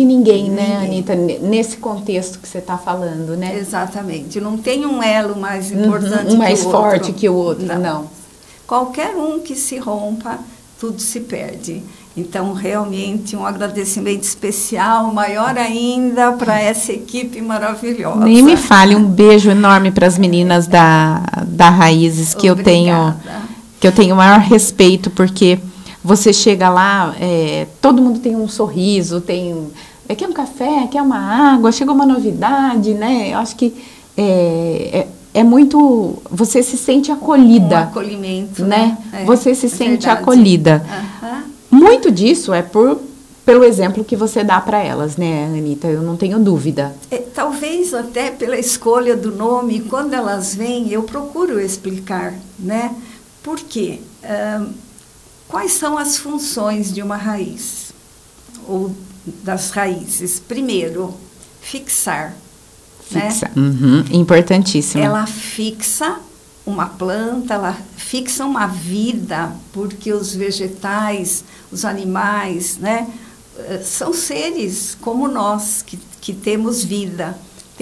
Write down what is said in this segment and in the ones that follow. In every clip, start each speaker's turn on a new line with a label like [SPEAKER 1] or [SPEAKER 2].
[SPEAKER 1] que ninguém, né, Anita, nesse contexto que você está falando, né?
[SPEAKER 2] Exatamente. Não tem um elo mais importante
[SPEAKER 1] um mais
[SPEAKER 2] que o outro.
[SPEAKER 1] forte que o outro, não.
[SPEAKER 2] Qualquer um que se rompa, tudo se perde. Então, realmente, um agradecimento especial, maior ainda, para essa equipe maravilhosa.
[SPEAKER 1] Nem me fale, um beijo enorme para as meninas da Raízes, que eu tenho o maior respeito, porque você chega lá, todo mundo tem um sorriso, quer um café, quer uma água, chega uma novidade, né? Eu acho que é muito, você se sente acolhida.
[SPEAKER 2] Um acolhimento,
[SPEAKER 1] né? Você se sente
[SPEAKER 2] verdade.
[SPEAKER 1] acolhida. Muito disso é pelo exemplo que você dá para elas, né, Anita? Eu não tenho dúvida.
[SPEAKER 2] Talvez até pela escolha do nome, quando elas vêm, eu procuro explicar, né? Por quê? Quais são as funções de uma raiz? Ou das raízes? Primeiro, fixar.
[SPEAKER 1] Fixa. Né? Importantíssimo.
[SPEAKER 2] Ela fixa uma planta, ela fixa uma vida, porque os vegetais, os animais, né, são seres como nós, que temos vida.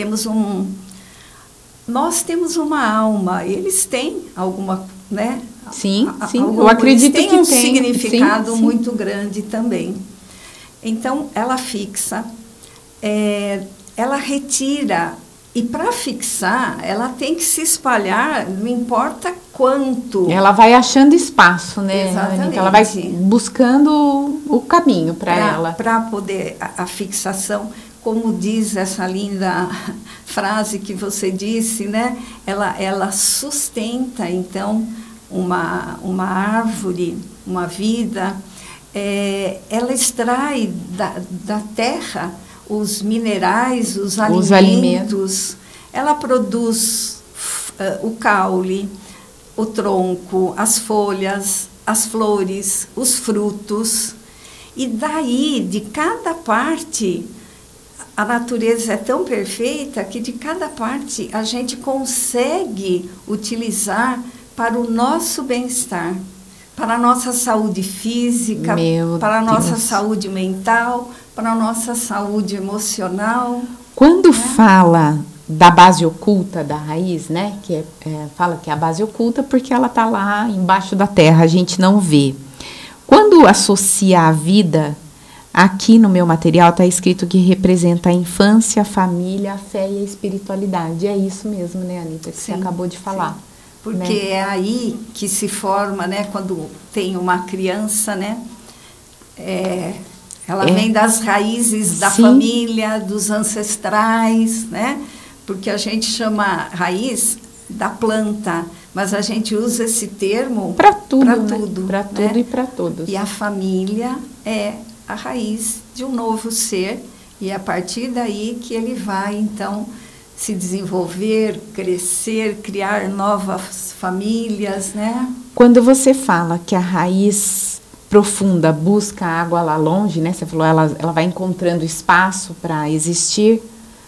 [SPEAKER 2] Nós temos uma alma, eles têm alguma, né?
[SPEAKER 1] Sim, eu acredito que tem
[SPEAKER 2] um significado muito grande também. Então, ela fixa, ela retira. E para fixar, ela tem que se espalhar, não importa quanto.
[SPEAKER 1] Ela vai achando espaço, né,
[SPEAKER 2] Exatamente.
[SPEAKER 1] Anita? Ela vai buscando o caminho para ela.
[SPEAKER 2] Para poder, a fixação, como diz essa linda frase que você disse, né? Ela sustenta, então, uma árvore, uma vida. Ela extrai da terra os minerais, os alimentos. Ela produz o caule, o tronco, as folhas, as flores, os frutos. E daí, de cada parte, a natureza é tão perfeita que de cada parte a gente consegue utilizar para o nosso bem-estar, para a nossa saúde física, para a nossa saúde mental, para a nossa saúde emocional.
[SPEAKER 1] Quando fala da base oculta da raiz, né? Que fala que é a base oculta porque ela está lá embaixo da terra, a gente não vê. Quando associa a vida, aqui no meu material está escrito que representa a infância, a família, a fé e a espiritualidade. É isso mesmo, né, Anita, que você acabou de falar.
[SPEAKER 2] Sim. Porque é aí que se forma, né? Quando tem uma criança, né? Ela vem das raízes da família, dos ancestrais, né? Porque a gente chama raiz da planta, mas a gente usa esse termo
[SPEAKER 1] para tudo,
[SPEAKER 2] para
[SPEAKER 1] tudo e para todos.
[SPEAKER 2] E a família é a raiz de um novo ser, e é a partir daí que ele vai, então, se desenvolver, crescer, criar novas famílias, né?
[SPEAKER 1] Quando você fala que a raiz profunda busca a água lá longe, né? Você falou, ela vai encontrando espaço para existir,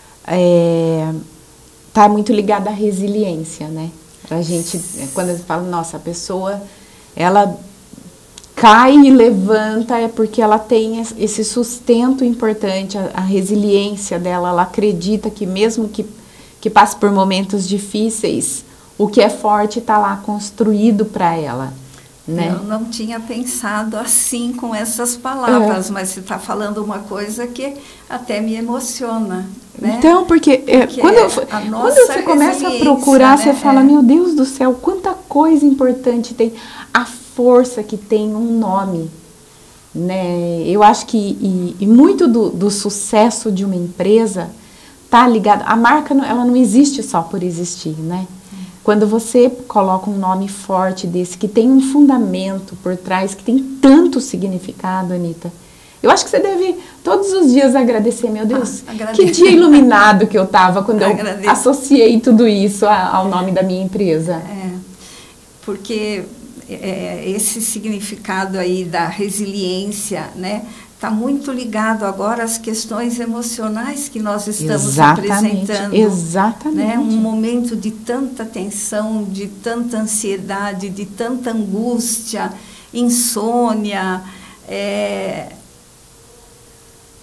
[SPEAKER 1] tá muito ligada à resiliência, né? A gente, quando eu falo, nossa, a pessoa, ela cai e levanta, é porque ela tem esse sustento importante, a resiliência dela, ela acredita que mesmo que passe por momentos difíceis, o que é forte está lá construído para ela. Né?
[SPEAKER 2] Eu não tinha pensado assim com essas palavras, mas você está falando uma coisa que até me emociona. Né?
[SPEAKER 1] Então, porque quando você começa a procurar, né? Você fala, meu Deus do céu, quanta coisa importante tem, a força que tem um nome. Né? Eu acho que muito do sucesso de uma empresa está ligado, a marca ela não existe só por existir, né? Quando você coloca um nome forte desse, que tem um fundamento por trás, que tem tanto significado, Anita, eu acho que você deve todos os dias agradecer, meu Deus, que dia iluminado que eu estava quando eu associei tudo isso ao nome da minha empresa.
[SPEAKER 2] Porque esse significado aí da resiliência, né? Está muito ligado agora às questões emocionais que nós estamos apresentando.
[SPEAKER 1] Exatamente.
[SPEAKER 2] Né? Um momento de tanta tensão, de tanta ansiedade, de tanta angústia, insônia.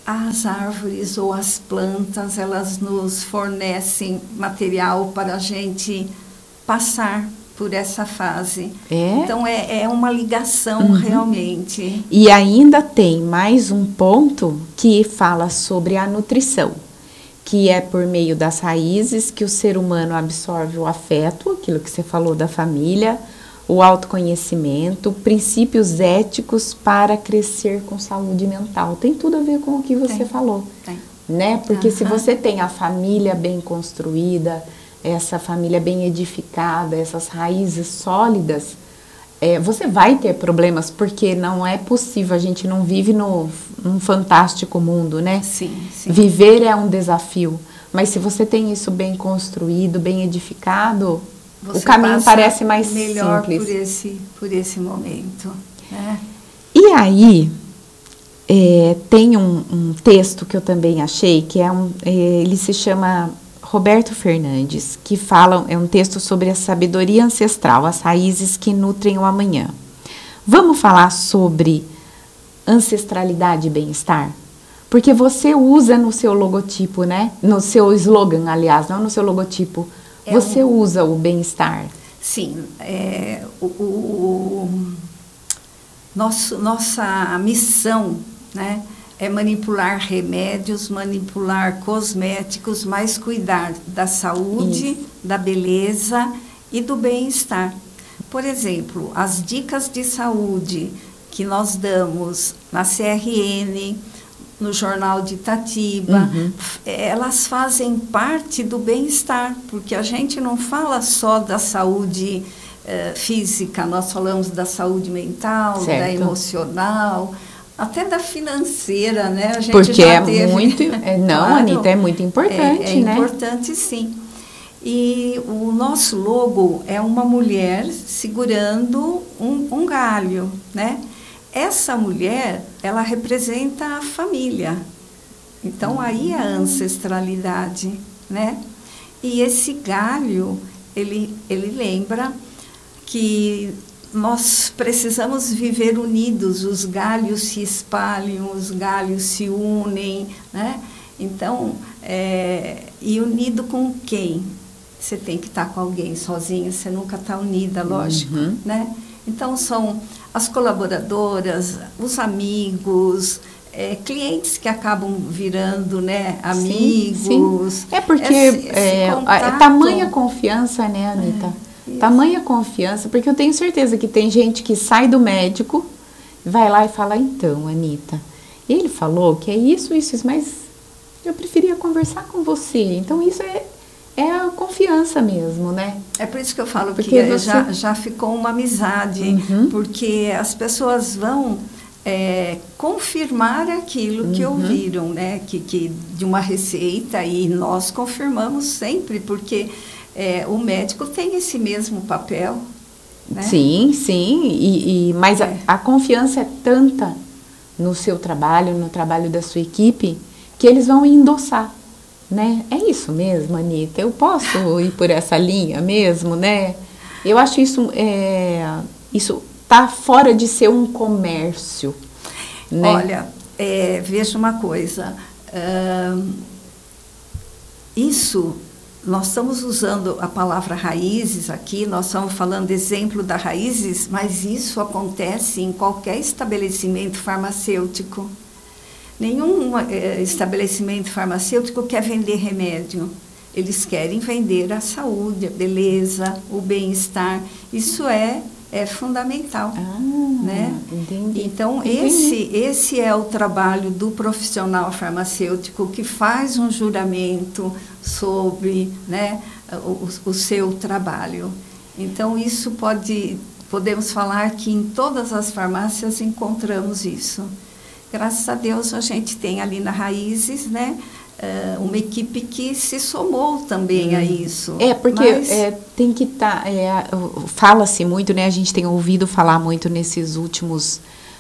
[SPEAKER 2] as árvores ou as plantas, elas nos fornecem material para a gente passar por essa fase. Então, é uma ligação realmente.
[SPEAKER 1] E ainda tem mais um ponto que fala sobre a nutrição, que é por meio das raízes que o ser humano absorve o afeto, aquilo que você falou da família, o autoconhecimento, princípios éticos para crescer com saúde mental. Tem tudo a ver com o que você falou, né? Porque se você tem a família bem construída, essa família bem edificada, essas raízes sólidas, você vai ter problemas, porque não é possível, a gente não vive num fantástico mundo, né?
[SPEAKER 2] Sim.
[SPEAKER 1] Viver é um desafio, mas se você tem isso bem construído, bem edificado, o caminho parece mais
[SPEAKER 2] melhor
[SPEAKER 1] simples.
[SPEAKER 2] Por esse momento, né?
[SPEAKER 1] E aí, tem um texto que eu também achei, que ele se chama Roberto Fernandes, que fala, é um texto sobre a sabedoria ancestral, as raízes que nutrem o amanhã. Vamos falar sobre ancestralidade e bem-estar? Porque você usa no seu logotipo, né? No seu slogan, aliás, não no seu logotipo. Você usa o bem-estar.
[SPEAKER 2] Sim. Nossa missão, né, é manipular remédios, manipular cosméticos, mas cuidar da saúde, da beleza e do bem-estar. Por exemplo, as dicas de saúde que nós damos na CRN, no Jornal de Itatiba, elas fazem parte do bem-estar, porque a gente não fala só da saúde física, nós falamos da saúde mental, da emocional, até da financeira, né? A gente
[SPEAKER 1] porque
[SPEAKER 2] já teve,
[SPEAKER 1] muito... Não, Anita, é muito importante, né?
[SPEAKER 2] É importante, sim. E o nosso logo é uma mulher segurando um galho, né? Essa mulher, ela representa a família. Então, aí é a ancestralidade, né? E esse galho, ele lembra que nós precisamos viver unidos, os galhos se espalham, os galhos se unem, né? Então, e unido com quem? Você tem que estar com alguém sozinho, você nunca está unida, lógico, né? Então, são as colaboradoras, os amigos, clientes que acabam virando, né, amigos.
[SPEAKER 1] Sim. É porque é tamanha confiança, né, Anita? Tamanha confiança, porque eu tenho certeza que tem gente que sai do médico, vai lá e fala, então, Anita, ele falou que é isso, mas eu preferia conversar com você. Então, isso é a confiança mesmo, né?
[SPEAKER 2] É por isso que eu falo que já ficou uma amizade, porque as pessoas vão confirmar aquilo que ouviram, né? Que de uma receita, e nós confirmamos sempre, porque o médico tem esse mesmo papel, né?
[SPEAKER 1] Sim, mas a confiança é tanta no seu trabalho, no trabalho da sua equipe, que eles vão endossar. Né? É isso mesmo, Anita? Eu posso ir por essa linha mesmo, né? Eu acho isso tá fora de ser um comércio, né?
[SPEAKER 2] Olha, veja uma coisa, nós estamos usando a palavra raízes aqui, nós estamos falando exemplo da raízes, mas isso acontece em qualquer estabelecimento farmacêutico. Nenhum estabelecimento farmacêutico quer vender remédio. Eles querem vender a saúde, a beleza, o bem-estar. Isso é fundamental. Né?
[SPEAKER 1] Entendi.
[SPEAKER 2] Então, esse é o trabalho do profissional farmacêutico que faz um juramento sobre, né, o seu trabalho. Então, isso podemos falar que em todas as farmácias encontramos isso. Graças a Deus, a gente tem ali na Raízes, né, uma equipe que se somou também a isso.
[SPEAKER 1] Porque tem que estar... fala-se muito, né? A gente tem ouvido falar muito nesses últimos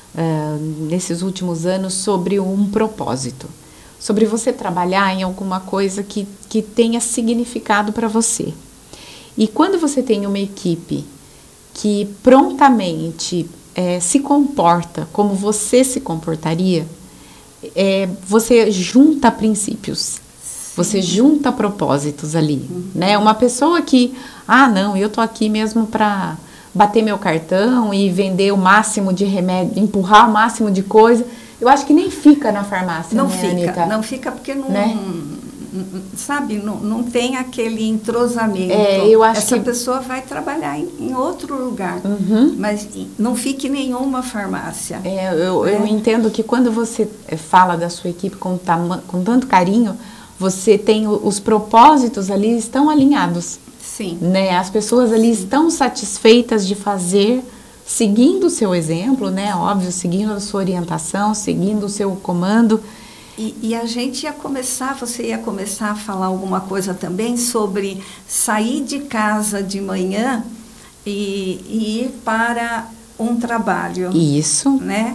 [SPEAKER 1] anos sobre um propósito. Sobre você trabalhar em alguma coisa que tenha significado para você. E quando você tem uma equipe que prontamente... se comporta como você se comportaria, você junta princípios, você junta propósitos ali, né? Uma pessoa que, não, eu tô aqui mesmo para bater meu cartão e vender o máximo de remédio, empurrar o máximo de coisa, eu acho que nem fica na farmácia,
[SPEAKER 2] não
[SPEAKER 1] né,
[SPEAKER 2] fica,
[SPEAKER 1] Anita?
[SPEAKER 2] Não fica porque não,
[SPEAKER 1] né?
[SPEAKER 2] Sabe, não tem aquele entrosamento.
[SPEAKER 1] Eu acho
[SPEAKER 2] Essa
[SPEAKER 1] que
[SPEAKER 2] pessoa vai trabalhar em outro lugar, mas não fique em nenhuma farmácia.
[SPEAKER 1] Eu entendo que quando você fala da sua equipe com tanto carinho, você tem os propósitos ali estão alinhados.
[SPEAKER 2] Sim.
[SPEAKER 1] Né? As pessoas ali estão satisfeitas de fazer, seguindo o seu exemplo, né? Óbvio, seguindo a sua orientação, seguindo o seu comando.
[SPEAKER 2] E a gente você ia começar a falar alguma coisa também sobre sair de casa de manhã e ir para um trabalho.
[SPEAKER 1] Isso.
[SPEAKER 2] Né?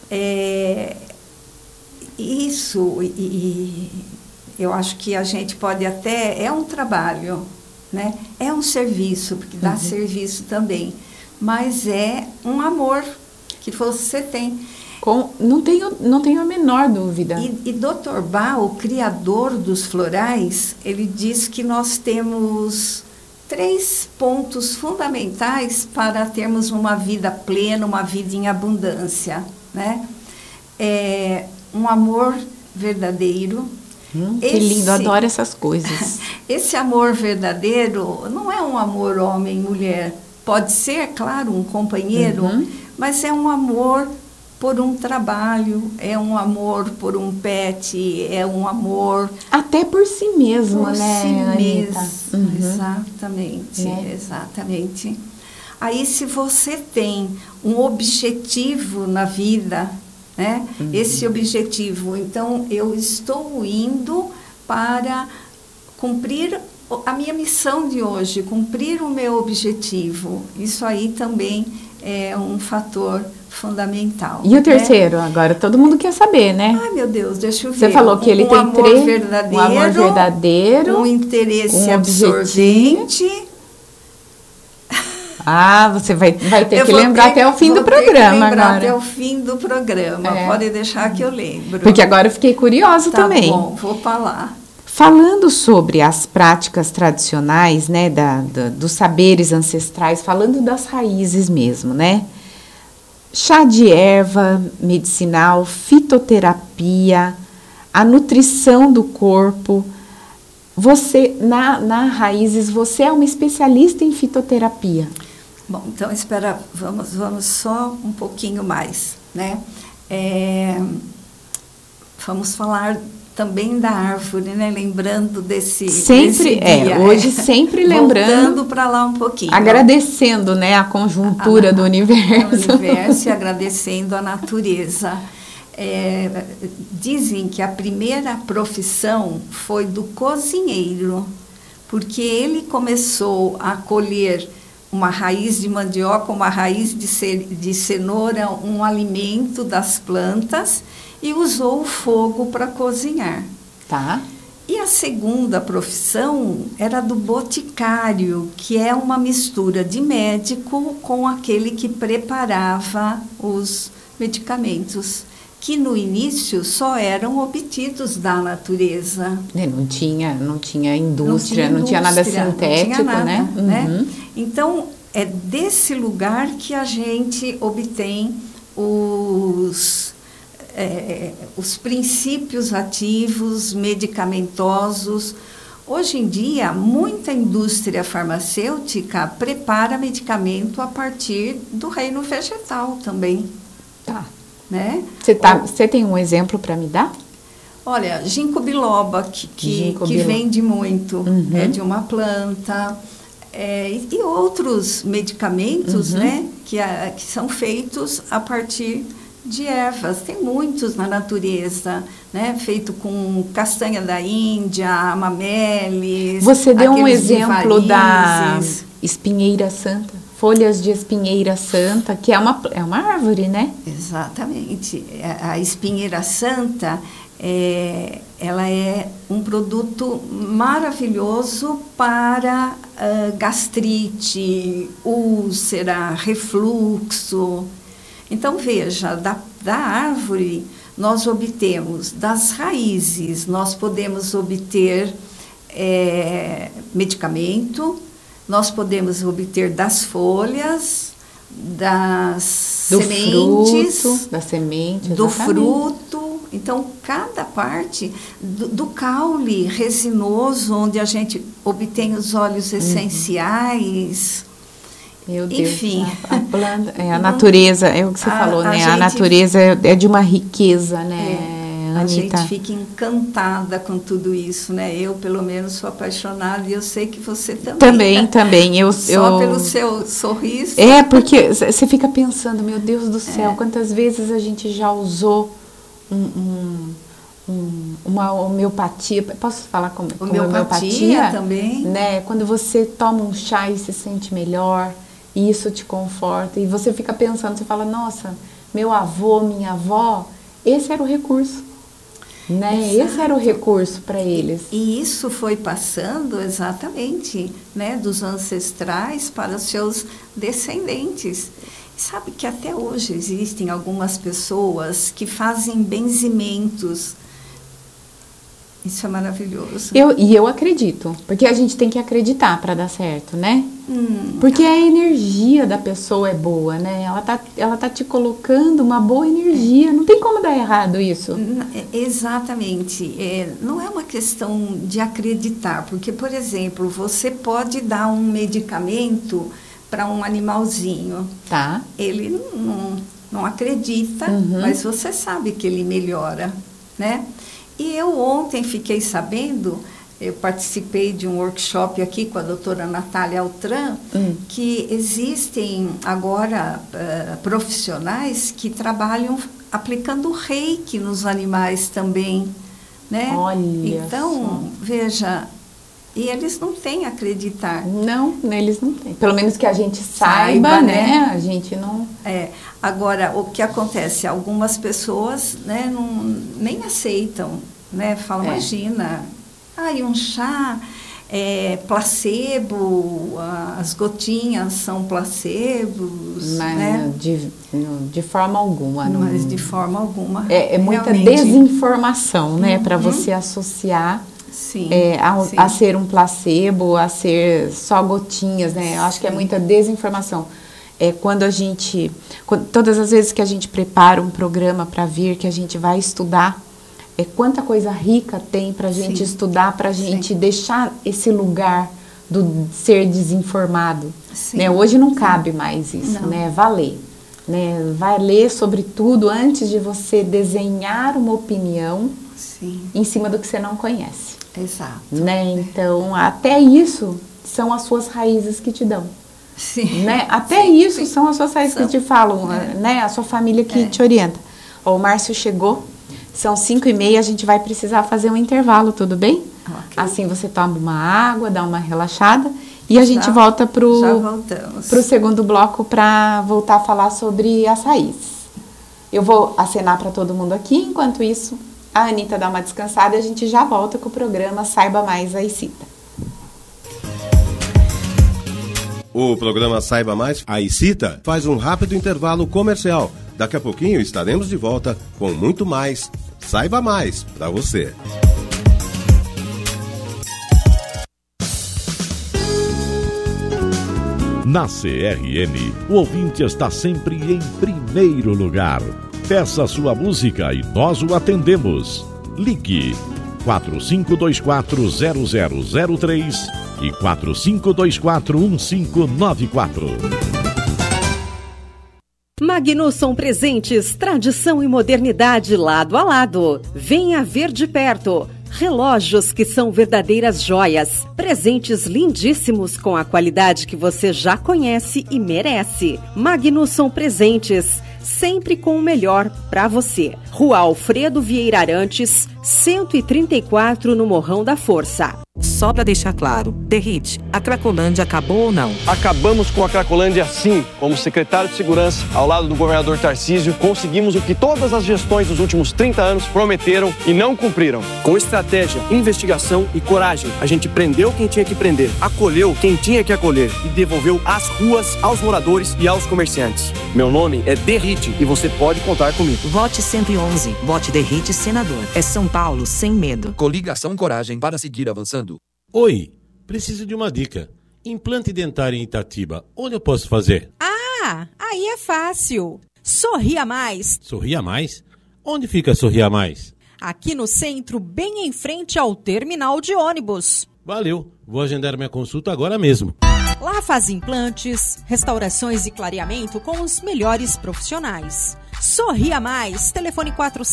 [SPEAKER 2] Isso, eu acho que a gente pode até... É um trabalho, né? É um serviço, porque dá serviço também. Mas é um amor que você tem.
[SPEAKER 1] Não tenho a menor dúvida.
[SPEAKER 2] E Dr. Bach, o criador dos florais, ele diz que nós temos 3 pontos fundamentais para termos uma vida plena, uma vida em abundância, né? Um amor verdadeiro.
[SPEAKER 1] Que lindo, adoro essas coisas.
[SPEAKER 2] Esse amor verdadeiro não é um amor homem-mulher. Pode ser, claro, um companheiro, mas é um amor por um trabalho, é um amor por um pet, é um amor...
[SPEAKER 1] Até por si mesmo,
[SPEAKER 2] por
[SPEAKER 1] né,
[SPEAKER 2] si
[SPEAKER 1] Anita?
[SPEAKER 2] Exatamente,
[SPEAKER 1] né?
[SPEAKER 2] Exatamente. Aí, se você tem um objetivo na vida, né? Esse objetivo, então, eu estou indo para cumprir a minha missão de hoje, cumprir o meu objetivo. Isso aí também é um fator fundamental.
[SPEAKER 1] E o terceiro, agora todo mundo quer saber, né?
[SPEAKER 2] Ai, meu Deus, deixa eu ver.
[SPEAKER 1] Você falou que ele tem
[SPEAKER 2] amor verdadeiro,
[SPEAKER 1] um amor verdadeiro,
[SPEAKER 2] um interesse
[SPEAKER 1] um
[SPEAKER 2] absorvente.
[SPEAKER 1] Você vai ter que lembrar até o fim do programa agora.
[SPEAKER 2] Até o fim do programa. Pode deixar que eu lembro.
[SPEAKER 1] Porque agora eu fiquei curiosa também.
[SPEAKER 2] Tá bom, vou falar.
[SPEAKER 1] Falando sobre as práticas tradicionais, né, dos saberes ancestrais, falando das raízes mesmo, né? Chá de erva medicinal, fitoterapia, a nutrição do corpo. Você, na Raízes, você é uma especialista em fitoterapia.
[SPEAKER 2] Bom, então vamos só um pouquinho mais, né? Vamos falar também da árvore, né? Lembrando desse dia.
[SPEAKER 1] Hoje sempre lembrando.
[SPEAKER 2] Voltando para lá um pouquinho.
[SPEAKER 1] Agradecendo, né, a conjuntura do universo.
[SPEAKER 2] O universo e agradecendo a natureza. Dizem que a primeira profissão foi do cozinheiro, porque ele começou a colher uma raiz de mandioca, uma raiz de cenoura, um alimento das plantas, e usou o fogo para cozinhar.
[SPEAKER 1] Tá.
[SPEAKER 2] E a segunda profissão era do boticário, que é uma mistura de médico com aquele que preparava os medicamentos, que no início só eram obtidos da natureza.
[SPEAKER 1] Não tinha indústria, não tinha nada sintético,
[SPEAKER 2] não tinha nada, né?
[SPEAKER 1] Uhum.
[SPEAKER 2] Então, é desse lugar que a gente obtém os princípios ativos, medicamentosos. Hoje em dia, muita indústria farmacêutica prepara medicamento a partir do reino vegetal também.
[SPEAKER 1] Tá.
[SPEAKER 2] Né?
[SPEAKER 1] Você tem um exemplo para me dar?
[SPEAKER 2] Olha, ginkgo biloba, que vende muito, é de uma planta, e outros medicamentos, né, que são feitos a partir de ervas. Tem muitos na natureza, né, feito com castanha da Índia, mamelis.
[SPEAKER 1] Você deu um exemplo da espinheira santa, folhas de espinheira santa, que é uma árvore, né?
[SPEAKER 2] Exatamente. A espinheira santa, ela é um produto maravilhoso para gastrite, úlcera, refluxo. Então, veja, da árvore nós obtemos das raízes, nós podemos obter medicamento, nós podemos obter das folhas, das sementes, do fruto. Então, cada parte do caule resinoso, onde a gente obtém os óleos essenciais.
[SPEAKER 1] Meu Deus,
[SPEAKER 2] enfim,
[SPEAKER 1] a planta, a natureza, é o que você falou, né? A natureza é de uma riqueza, né?
[SPEAKER 2] A gente fica encantada com tudo isso, né? Eu, pelo menos, sou apaixonada e eu sei que você também.
[SPEAKER 1] Também.
[SPEAKER 2] Só pelo seu sorriso.
[SPEAKER 1] Porque você fica pensando, meu Deus do céu, quantas vezes a gente já usou uma homeopatia. Posso falar com homeopatia
[SPEAKER 2] também?
[SPEAKER 1] Né? Quando você toma um chá e se sente melhor, e isso te conforta, e você fica pensando, você fala, nossa, meu avô, minha avó, esse era o recurso. Né? Esse era o recurso para eles.
[SPEAKER 2] E isso foi passando exatamente, né, dos ancestrais para os seus descendentes. E sabe que até hoje existem algumas pessoas que fazem benzimentos. Isso é maravilhoso.
[SPEAKER 1] Eu acredito, porque a gente tem que acreditar para dar certo, né? Porque a energia da pessoa é boa, né? Ela tá te colocando uma boa energia, não tem como dar errado isso.
[SPEAKER 2] Exatamente. Não é uma questão de acreditar, porque, por exemplo, você pode dar um medicamento para um animalzinho.
[SPEAKER 1] Tá.
[SPEAKER 2] Ele não acredita, mas você sabe que ele melhora, né? E eu ontem fiquei sabendo, eu participei de um workshop aqui com a doutora Natália Altran, que existem agora profissionais que trabalham aplicando reiki nos animais também, né?
[SPEAKER 1] Olha
[SPEAKER 2] então,
[SPEAKER 1] só.
[SPEAKER 2] Veja, e eles não têm a acreditar.
[SPEAKER 1] Não, eles não têm. Pelo menos que a gente saiba, né? A gente não...
[SPEAKER 2] Agora, o que acontece? Algumas pessoas, né, nem aceitam, né? Falam, imagina, um chá placebo, as gotinhas são placebos,
[SPEAKER 1] mas
[SPEAKER 2] né?
[SPEAKER 1] De forma alguma.
[SPEAKER 2] Mas de forma alguma.
[SPEAKER 1] É muita desinformação, né? Para você associar...
[SPEAKER 2] Sim,
[SPEAKER 1] a ser um placebo, a ser só gotinhas, né? Eu acho que é muita desinformação. Todas as vezes que a gente prepara um programa para vir, que a gente vai estudar, quanta coisa rica tem para a gente estudar, para a gente deixar esse lugar do ser desinformado. Né? Hoje não cabe mais isso, né? Vai ler. Né? Vai ler sobre tudo antes de você desenhar uma opinião em cima do que você não conhece.
[SPEAKER 2] Exato.
[SPEAKER 1] Né? Então, até isso são as suas raízes que te dão.
[SPEAKER 2] Sim.
[SPEAKER 1] Né? Até isso são as suas raízes que te falam, né? A sua família que te orienta. O Márcio chegou, são 5h30, a gente vai precisar fazer um intervalo, tudo bem?
[SPEAKER 2] Okay.
[SPEAKER 1] Assim você toma uma água, dá uma relaxada e a gente volta pro segundo bloco para voltar a falar sobre as raízes. Eu vou acenar para todo mundo aqui, enquanto isso... A Anitta dá uma descansada e a gente já volta com o programa Saiba Mais a ICITA.
[SPEAKER 3] O programa Saiba Mais a ICITA faz um rápido intervalo comercial. Daqui a pouquinho estaremos de volta com muito mais Saiba Mais para você.
[SPEAKER 4] Na CRN, o ouvinte está sempre em primeiro lugar. Peça sua música e nós o atendemos. Ligue 4524-0003 e 4524-1594.
[SPEAKER 5] Magnusson Presentes, tradição e modernidade lado a lado. Venha ver de perto. Relógios que são verdadeiras joias. Presentes lindíssimos com a qualidade que você já conhece e merece. Magnusson Presentes, sempre com o melhor para você. Rua Alfredo Vieira Arantes, 134 no Morrão da Força.
[SPEAKER 6] Só para deixar claro, Derrite, a Cracolândia acabou ou não?
[SPEAKER 7] Acabamos com a Cracolândia sim. Como secretário de Segurança, ao lado do governador Tarcísio, conseguimos o que todas as gestões dos últimos 30 anos prometeram e não cumpriram. Com estratégia, investigação e coragem, a gente prendeu quem tinha que prender, acolheu quem tinha que acolher e devolveu as ruas aos moradores e aos comerciantes. Meu nome é Derrite e você pode contar comigo.
[SPEAKER 6] Vote 111. Vote Derrite senador. É São Paulo sem medo.
[SPEAKER 8] Coligação Coragem para seguir avançando.
[SPEAKER 9] Oi, preciso de uma dica. Implante dentário em Itatiba, onde eu posso fazer?
[SPEAKER 10] Ah, aí é fácil. Sorria Mais.
[SPEAKER 9] Sorria Mais? Onde fica Sorria Mais?
[SPEAKER 10] Aqui no centro, bem em frente ao terminal de ônibus.
[SPEAKER 9] Valeu, vou agendar minha consulta agora mesmo.
[SPEAKER 10] Lá faz implantes, restaurações e clareamento com os melhores profissionais. Sorria Mais, telefone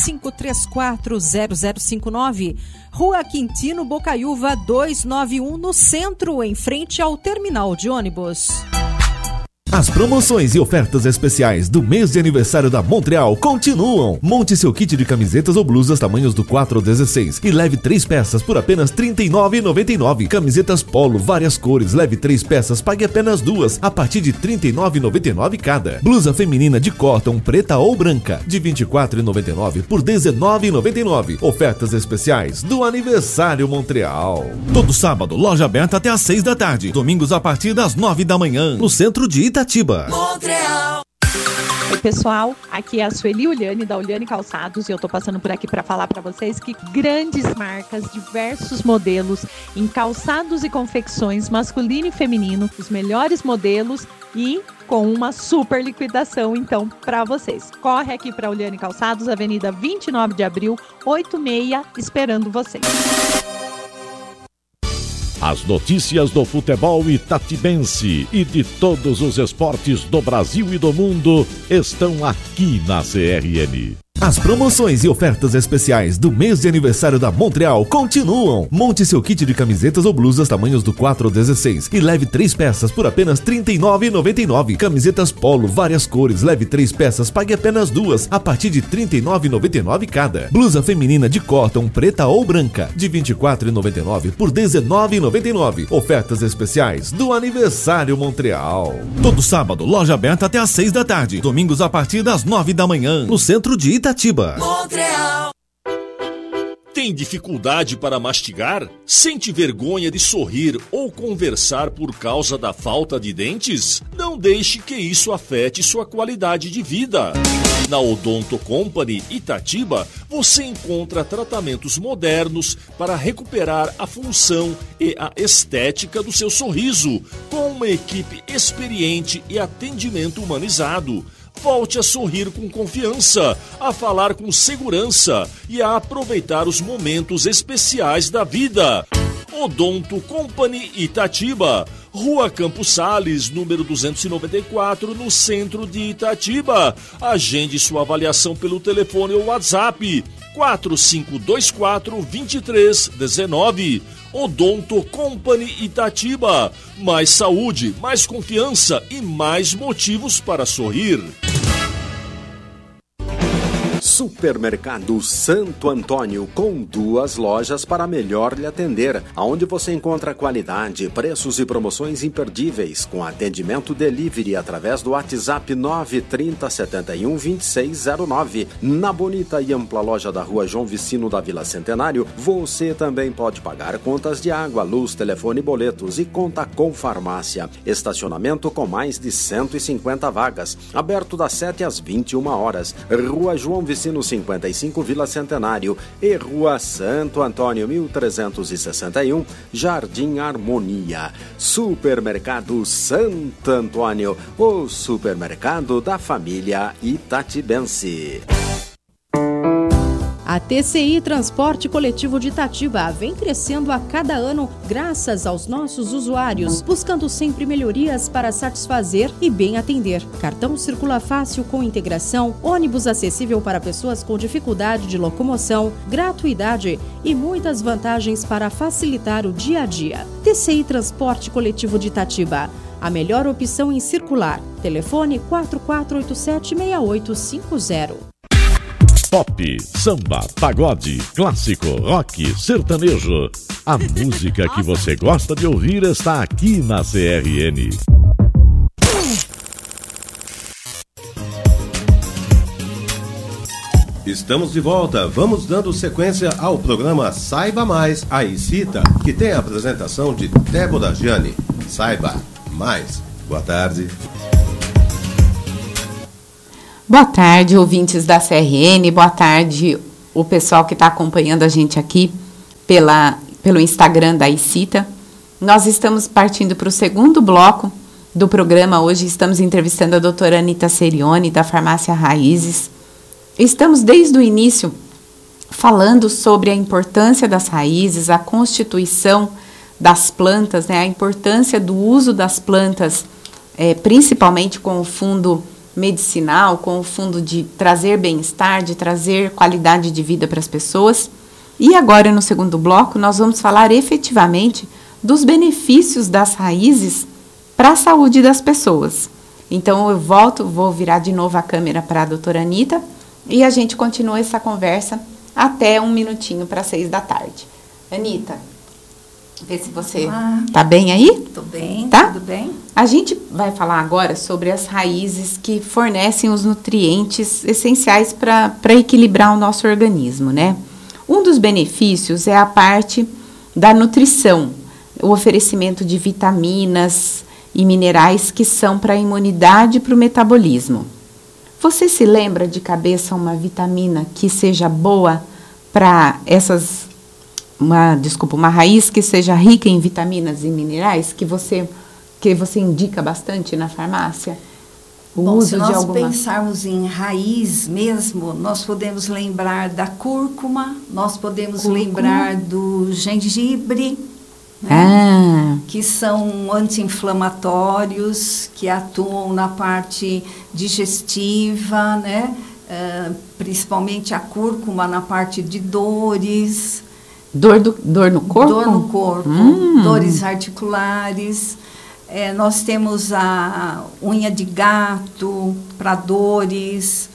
[SPEAKER 10] 45340059, Rua Quintino Bocaiúva 291, no centro, em frente ao terminal de ônibus.
[SPEAKER 11] As promoções e ofertas especiais do mês de aniversário da Montreal continuam. Monte seu kit de camisetas ou blusas tamanhos do 4 ao 16 e leve 3 peças por apenas R$ 39,99. Camisetas polo, várias cores, leve 3 peças, pague apenas 2 a partir de R$ 39,99 cada. Blusa feminina de cotton, preta ou branca, de R$ 24,99 por R$ 19,99. Ofertas especiais do aniversário Montreal. Todo sábado, loja aberta até às 6 da tarde. Domingos a partir das 9 da manhã, no centro de Itatiba.
[SPEAKER 12] Montreal. Oi pessoal, aqui é a Sueli Uliane da Uliane Calçados e eu tô passando por aqui para falar para vocês que grandes marcas, diversos modelos em calçados e confecções masculino e feminino, os melhores modelos e com uma super liquidação então para vocês. Corre aqui para Uliane Calçados, Avenida 29 de Abril, 86, esperando vocês.
[SPEAKER 4] As notícias do futebol itatibense e de todos os esportes do Brasil e do mundo estão aqui na CRN.
[SPEAKER 11] As promoções e ofertas especiais do mês de aniversário da Montreal continuam. Monte seu kit de camisetas ou blusas tamanhos do 4 ao 16 e leve 3 peças por apenas R$ 39,99. Camisetas polo, várias cores, leve 3 peças, pague apenas 2 a partir de R$ 39,99 cada. Blusa feminina de cotton, preta ou branca, de R$ 24,99 por R$ 19,99. Ofertas especiais do aniversário Montreal. Todo sábado, loja aberta até às 6 da tarde. Domingos a partir das 9 da manhã, no centro de Itatiba.
[SPEAKER 13] Montreal. Tem dificuldade para mastigar? Sente vergonha de sorrir ou conversar por causa da falta de dentes? Não deixe que isso afete sua qualidade de vida. Na Odonto Company Itatiba, você encontra tratamentos modernos para recuperar a função e a estética do seu sorriso, com uma equipe experiente e atendimento humanizado. Volte a sorrir com confiança, a falar com segurança e a aproveitar os momentos especiais da vida. Odonto Company Itatiba, Rua Campos Sales, número 294, no centro de Itatiba. Agende sua avaliação pelo telefone ou WhatsApp 4524-2319. Odonto Company Itatiba. Mais saúde, mais confiança e mais motivos para sorrir.
[SPEAKER 14] Supermercado Santo Antônio, com 2 lojas para melhor lhe atender, aonde você encontra qualidade, preços e promoções imperdíveis, com atendimento delivery através do WhatsApp 930 71 2609. Na bonita e ampla loja da Rua João Vicino da Vila Centenário, você também pode pagar contas de água, luz, telefone, boletos e conta com farmácia. Estacionamento com mais de 150 vagas, aberto das 7 às 21 horas. Rua João Vicino 55, Vila Centenário, e Rua Santo Antônio 1361, Jardim Harmonia. Supermercado Santo Antônio, o supermercado da família itatibense.
[SPEAKER 15] A TCI Transporte Coletivo de Itatiba vem crescendo a cada ano graças aos nossos usuários, buscando sempre melhorias para satisfazer e bem atender. Cartão circula fácil com integração, ônibus acessível para pessoas com dificuldade de locomoção, gratuidade e muitas vantagens para facilitar o dia a dia. TCI Transporte Coletivo de Itatiba, a melhor opção em circular. Telefone 4487-6850.
[SPEAKER 4] Pop, samba, pagode, clássico, rock, sertanejo. A música que você gosta de ouvir está aqui na CRN.
[SPEAKER 3] Estamos de volta. Vamos dando sequência ao programa Saiba Mais, a ICITA, que tem a apresentação de Débora Gianni. Saiba Mais. Boa tarde.
[SPEAKER 1] Boa tarde, ouvintes da CRN. Boa tarde, o pessoal que está acompanhando a gente aqui pelo Instagram da ICITA. Nós estamos partindo para o segundo bloco do programa. Hoje estamos entrevistando a doutora Anita Serioni, da Farmácia Raízes. Estamos desde o início falando sobre a importância das raízes, a constituição das plantas, né, a importância do uso das plantas, principalmente com o fundo medicinal, com o fundo de trazer bem-estar, de trazer qualidade de vida para as pessoas. E agora, no segundo bloco, nós vamos falar efetivamente dos benefícios das raízes para a saúde das pessoas. Então, eu vou virar de novo a câmera para a doutora Anita e a gente continua essa conversa até 1 minutinho para 6 da tarde. Anita, vê se você tá bem aí?
[SPEAKER 2] Tô bem,
[SPEAKER 1] tá?
[SPEAKER 2] Tudo bem.
[SPEAKER 1] A gente vai falar agora sobre as raízes que fornecem os nutrientes essenciais para equilibrar o nosso organismo, né? Um dos benefícios é a parte da nutrição, o oferecimento de vitaminas e minerais que são para a imunidade e para o metabolismo. Você se lembra de cabeça uma vitamina que seja boa para uma raiz que seja rica em vitaminas e minerais que você indica bastante na farmácia?
[SPEAKER 2] Bom, se nós pensarmos em raiz mesmo, nós podemos lembrar da cúrcuma, nós podemos lembrar do gengibre, né? Que são anti-inflamatórios, que atuam na parte digestiva, né? Principalmente a cúrcuma na parte de dores.
[SPEAKER 1] Dor no corpo?
[SPEAKER 2] Dor no corpo, dores articulares. Nós temos a unha de gato para dores,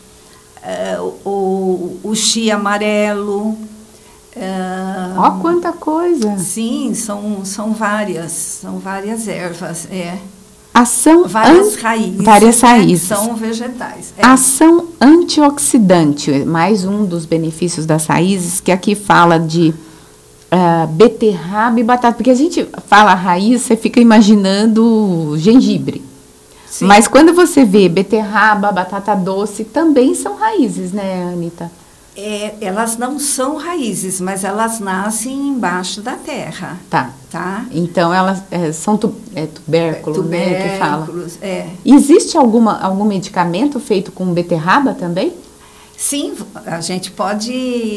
[SPEAKER 2] o chia amarelo.
[SPEAKER 1] Ó, quanta coisa!
[SPEAKER 2] Sim, são várias ervas.
[SPEAKER 1] Várias raízes.
[SPEAKER 2] São vegetais.
[SPEAKER 1] Ação antioxidante, mais um dos benefícios das raízes, que aqui fala de beterraba e batata, porque a gente fala raiz, você fica imaginando gengibre. Sim. Mas quando você vê beterraba, batata doce, também são raízes, né, Anita?
[SPEAKER 2] Elas não são raízes, mas elas nascem embaixo da terra.
[SPEAKER 1] Tá. Então, elas são tubérculos, né, que fala. Existe algum medicamento feito com beterraba também?
[SPEAKER 2] Sim, a gente pode,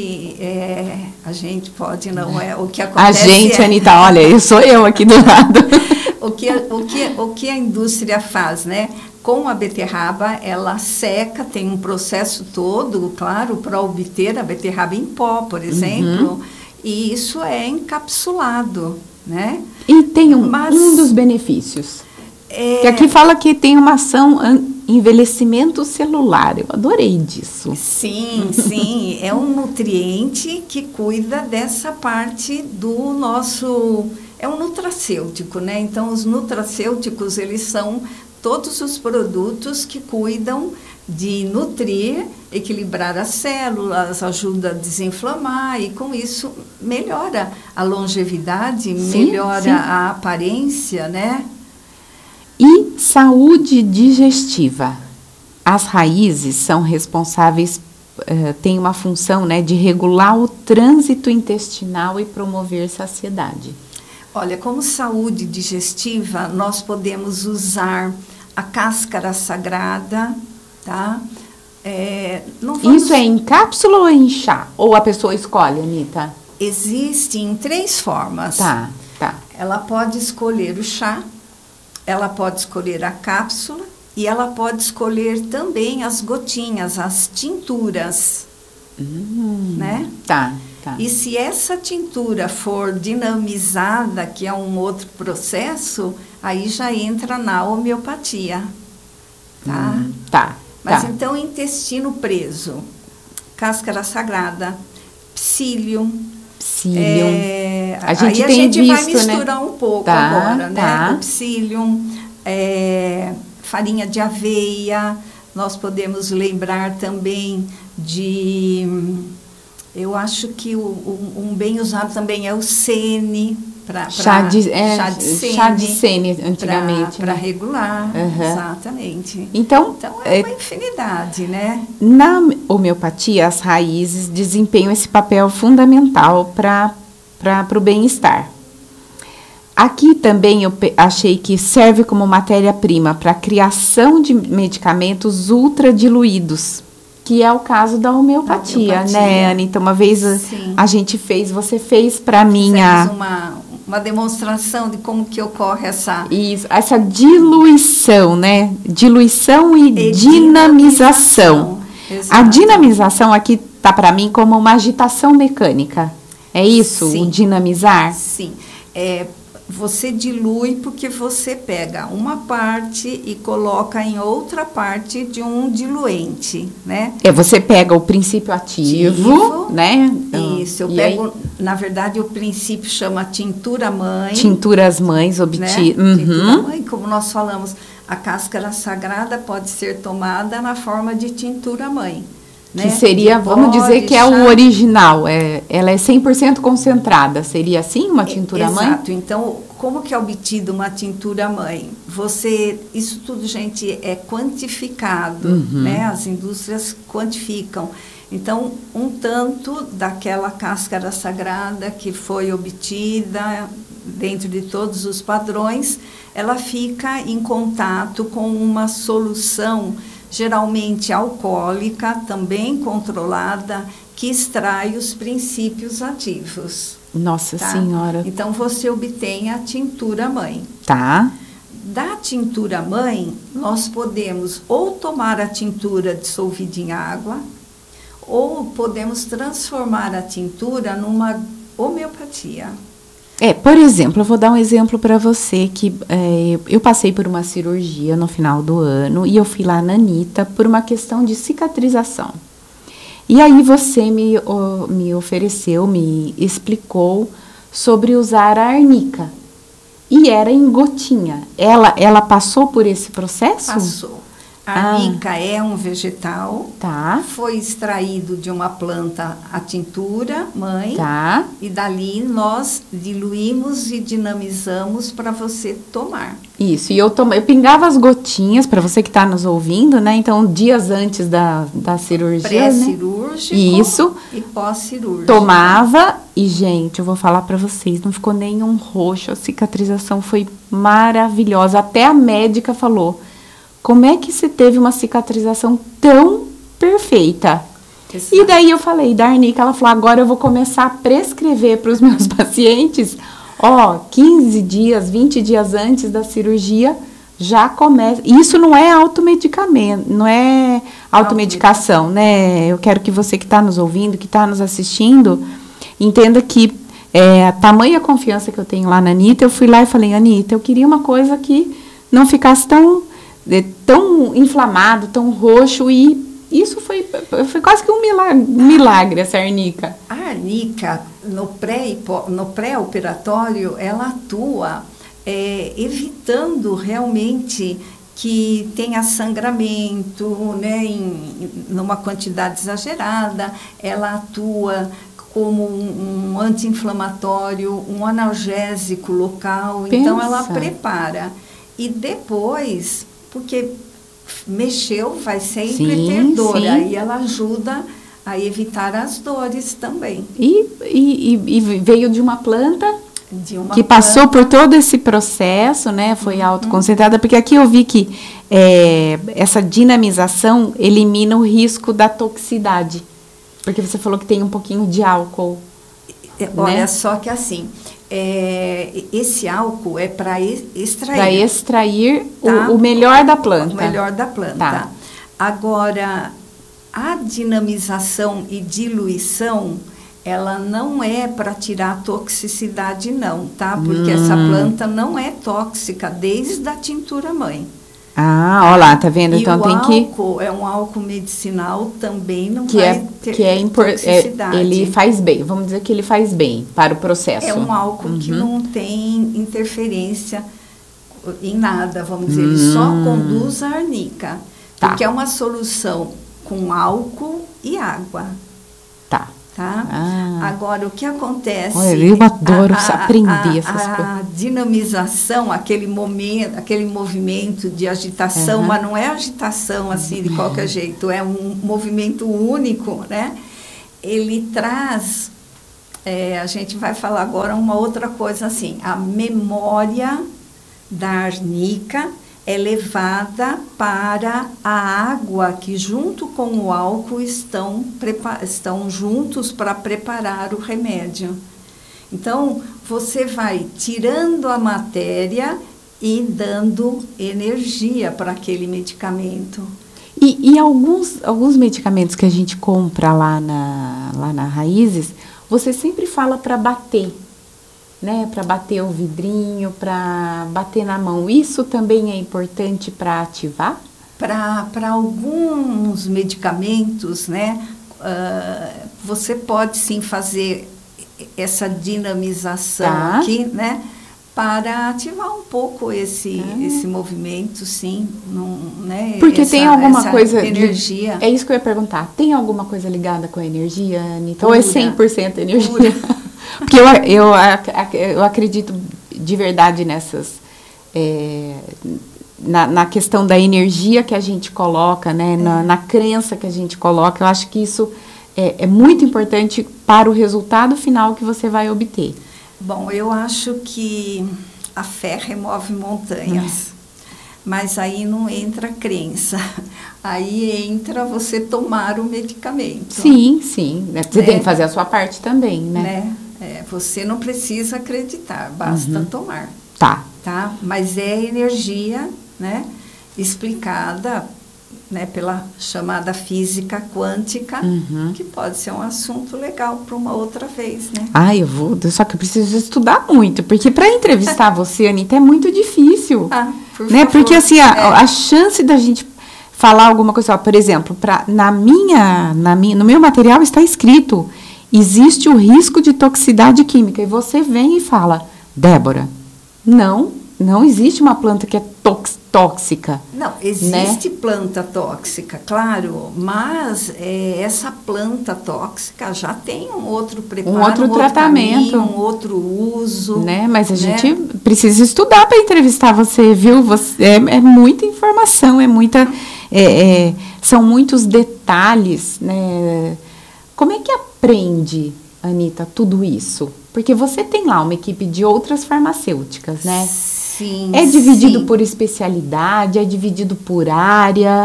[SPEAKER 2] não é o que acontece.
[SPEAKER 1] Anita, olha, sou eu aqui do lado.
[SPEAKER 2] O que a indústria faz, né? Com a beterraba, ela seca, tem um processo todo, claro, para obter a beterraba em pó, por exemplo, e isso é encapsulado, né?
[SPEAKER 1] E tem um dos benefícios, que aqui fala que tem uma ação envelhecimento celular. Eu adorei disso.
[SPEAKER 2] Sim, é um nutriente que cuida dessa parte do nosso... É um nutracêutico, né? Então, os nutracêuticos, eles são todos os produtos que cuidam de nutrir, equilibrar as células, ajuda a desinflamar e, com isso, melhora a longevidade, melhora a aparência, né?
[SPEAKER 1] E saúde digestiva. As raízes são responsáveis, têm uma função, né, de regular o trânsito intestinal e promover saciedade.
[SPEAKER 2] Olha, como saúde digestiva, nós podemos usar a cáscara sagrada, tá?
[SPEAKER 1] Isso é em cápsula ou em chá? Ou a pessoa escolhe, Anita?
[SPEAKER 2] Existe em 3 formas.
[SPEAKER 1] Tá.
[SPEAKER 2] Ela pode escolher o chá, ela pode escolher a cápsula e ela pode escolher também as gotinhas, as tinturas, né? Tá. E se essa tintura for dinamizada, que é um outro processo, aí já entra na homeopatia, tá? Mas então, intestino preso. cáscara sagrada, psyllium.
[SPEAKER 1] A gente
[SPEAKER 2] aí
[SPEAKER 1] tem
[SPEAKER 2] vai
[SPEAKER 1] visto,
[SPEAKER 2] misturar, né? Um pouco agora, né? O psyllium, farinha de aveia. Nós podemos lembrar também de... Eu acho que um bem usado também é o sene.
[SPEAKER 1] Chá de sene, antigamente.
[SPEAKER 2] Para regular, exatamente.
[SPEAKER 1] Então
[SPEAKER 2] é uma infinidade, né?
[SPEAKER 1] Na homeopatia, as raízes desempenham esse papel fundamental para o bem-estar. Aqui também eu achei que serve como matéria-prima para a criação de medicamentos ultradiluídos, que é o caso da homeopatia, né, Anne? Então, uma vez você fez para mim
[SPEAKER 2] uma demonstração de como que ocorre essa
[SPEAKER 1] diluição, né? Diluição e dinamização. A dinamização aqui tá para mim como uma agitação mecânica. É isso?
[SPEAKER 2] Sim.
[SPEAKER 1] O dinamizar?
[SPEAKER 2] Sim. Você dilui porque você pega uma parte e coloca em outra parte de um diluente, né?
[SPEAKER 1] Você pega o princípio ativo, né?
[SPEAKER 2] Isso, eu pego, na verdade, o princípio chama tintura-mãe.
[SPEAKER 1] Tinturas mães obtidas.
[SPEAKER 2] Né? Tintura-mãe, como nós falamos, a cáscara sagrada pode ser tomada na forma de tintura-mãe.
[SPEAKER 1] Que seria, vamos dizer que é o original, ela é 100% concentrada, seria assim uma tintura-mãe?
[SPEAKER 2] Exato, então como que é obtida uma tintura-mãe? Isso tudo, gente, é quantificado, né? As indústrias quantificam. Então, um tanto daquela cáscara sagrada que foi obtida dentro de todos os padrões, ela fica em contato com uma solução geralmente alcoólica, também controlada, que extrai os princípios ativos.
[SPEAKER 1] Nossa Senhora.
[SPEAKER 2] Então, você obtém a tintura-mãe.
[SPEAKER 1] Tá.
[SPEAKER 2] Da tintura-mãe, nós podemos ou tomar a tintura dissolvida em água, ou podemos transformar a tintura numa homeopatia.
[SPEAKER 1] Por exemplo, eu vou dar um exemplo para você que eu passei por uma cirurgia no final do ano e eu fui lá na Anitta por uma questão de cicatrização. E aí você me ofereceu, me explicou sobre usar a arnica. E era em gotinha. Ela passou por esse processo?
[SPEAKER 2] Passou. A arnica é um vegetal, foi extraído de uma planta a tintura, mãe, e dali nós diluímos e dinamizamos para você tomar.
[SPEAKER 1] Isso, e eu pingava as gotinhas, para você que está nos ouvindo, né? Então, dias antes da cirurgia,
[SPEAKER 2] pré-cirúrgico,
[SPEAKER 1] né? Isso,
[SPEAKER 2] e pós-cirúrgico.
[SPEAKER 1] Tomava, e gente, eu vou falar para vocês, não ficou nenhum roxo, a cicatrização foi maravilhosa, até a médica falou: como é que você teve uma cicatrização tão perfeita? Exato. E daí eu falei da arnica, ela falou: agora eu vou começar a prescrever para os meus pacientes, 15 dias, 20 dias antes da cirurgia, já começa. Isso não é automedicamento, não é automedicação, né? Eu quero que você que está nos ouvindo, que está nos assistindo, entenda que a tamanha confiança que eu tenho lá na Anitta, eu fui lá e falei: Anitta, eu queria uma coisa que não ficasse tão inflamado, tão roxo, e isso foi quase que um milagre, essa arnica.
[SPEAKER 2] A arnica, no pré-operatório, ela atua evitando realmente que tenha sangramento, né, numa quantidade exagerada. Ela atua como um anti-inflamatório, um analgésico local. Pensa. Então, ela prepara. E depois, porque mexeu, vai sempre ter dor. Sim. Aí ela ajuda a evitar as dores também.
[SPEAKER 1] E veio de uma planta que passou por todo esse processo, né? Foi autoconcentrada, porque aqui eu vi que essa dinamização elimina o risco da toxicidade. Porque você falou que tem um pouquinho de álcool.
[SPEAKER 2] Olha, né? Só que assim, esse álcool é para extrair.
[SPEAKER 1] Para extrair o melhor da planta.
[SPEAKER 2] O melhor da planta. Tá. Agora, a dinamização e diluição, ela não é para tirar a toxicidade, não, tá? Porque essa planta não é tóxica desde a tintura mãe.
[SPEAKER 1] Ah, olha lá, tá vendo? Então tem que...
[SPEAKER 2] o álcool é um álcool medicinal, também não vai ter toxicidade.
[SPEAKER 1] Ele faz bem, vamos dizer que ele faz bem para o processo.
[SPEAKER 2] É um álcool que não tem interferência em nada, vamos dizer, ele só conduz a arnica.
[SPEAKER 1] Tá.
[SPEAKER 2] Porque é uma solução com álcool e água.
[SPEAKER 1] Tá.
[SPEAKER 2] Agora, o que acontece...
[SPEAKER 1] Olha, eu adoro aprender essas coisas.
[SPEAKER 2] A dinamização, aquele movimento de agitação, mas não é agitação assim de qualquer jeito, é um movimento único, né? Ele traz, a gente vai falar agora uma outra coisa assim, a memória da arnica é levada para a água que junto com o álcool estão juntos para preparar o remédio. Então, você vai tirando a matéria e dando energia para aquele medicamento.
[SPEAKER 1] E alguns medicamentos que a gente compra lá na Raízes, você sempre fala para bater, né? Para bater o vidrinho, para bater na mão. Isso também é importante para ativar?
[SPEAKER 2] Para alguns medicamentos, né? Você pode sim fazer essa dinamização aqui, né? Para ativar um pouco esse movimento, sim, né?
[SPEAKER 1] Porque tem alguma coisa...
[SPEAKER 2] energia.
[SPEAKER 1] É isso que eu ia perguntar. Tem alguma coisa ligada com a energia, Anitta? Ou é 100% energia? Porque eu acredito de verdade nessas... na questão da energia que a gente coloca, né? Na crença que a gente coloca. Eu acho que isso é muito importante para o resultado final que você vai obter.
[SPEAKER 2] Bom, eu acho que a fé remove montanhas, mas aí não entra a crença, aí entra você tomar o medicamento.
[SPEAKER 1] Sim. Você tem que fazer a sua parte também, né?
[SPEAKER 2] Você não precisa acreditar, basta tomar. Tá? Mas é energia, né? Explicada, né, pela chamada física quântica, que pode ser um assunto legal para uma outra vez, né?
[SPEAKER 1] Só que eu preciso estudar muito, porque para entrevistar você, Anitta, é muito difícil, né? Porque assim, a chance da gente falar alguma coisa, por exemplo, no meu material está escrito, existe o risco de toxicidade química, e você vem e fala, Débora, não existe uma planta que é tóxica.
[SPEAKER 2] Não, existe planta tóxica, claro, mas essa planta tóxica já tem um outro preparo,
[SPEAKER 1] um outro tratamento,
[SPEAKER 2] um outro uso.
[SPEAKER 1] Né? Mas a gente precisa estudar para entrevistar você, viu? É muita informação, são muitos detalhes, né? Como é que aprende, Anitta, tudo isso? Porque você tem lá uma equipe de outras farmacêuticas, né?
[SPEAKER 2] Sim,
[SPEAKER 1] é dividido por especialidade, é dividido por área?